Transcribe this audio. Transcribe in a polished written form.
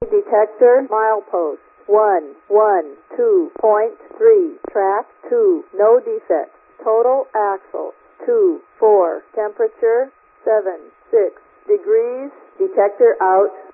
Detector milepost 112.3. Track 2. No defects. Total axle 2 4. Temperature 7 6 degrees. Detector out.